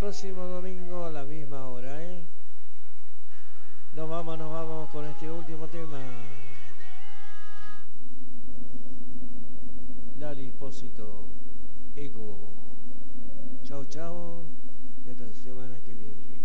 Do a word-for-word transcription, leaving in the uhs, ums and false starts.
próximo domingo a la misma hora, ¿eh? Nos vamos, nos vamos con este último tema. Lali Espósito, Ego. Chao, chao. Y hasta la semana que viene.